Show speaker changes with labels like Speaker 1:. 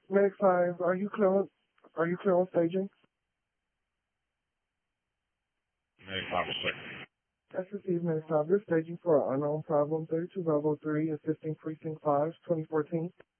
Speaker 1: Medic 5, are you clear on staging?
Speaker 2: Medic 5 is clear.
Speaker 1: That's received, Medic 5. You're staging for an unknown problem, 32 Bravo 3, assisting Precinct 5, 2014.